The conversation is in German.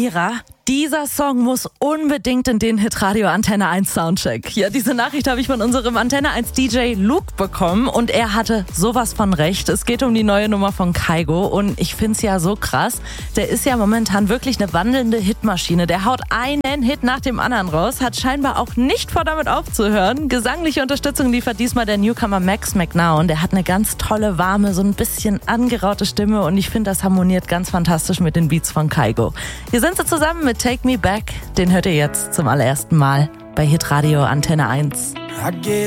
Mira, dieser Song muss unbedingt in den Hitradio Antenne 1 Soundcheck. Ja, diese Nachricht habe ich von unserem Antenne 1 DJ Luke bekommen und er hatte sowas von recht. Es geht um die neue Nummer von Kygo und ich finde es ja so krass. Der ist ja momentan wirklich eine wandelnde Hitmaschine. Der haut einen Hit nach dem anderen raus, hat scheinbar auch nicht vor, damit aufzuhören. Gesangliche Unterstützung liefert diesmal der Newcomer Max McNown. Der hat eine ganz tolle, warme, so ein bisschen angeraute Stimme und ich finde, das harmoniert ganz fantastisch mit den Beats von Kygo. Hier sind sie zusammen mit Take Me Back. Den hört ihr jetzt zum allerersten Mal bei Hitradio Antenne 1. I get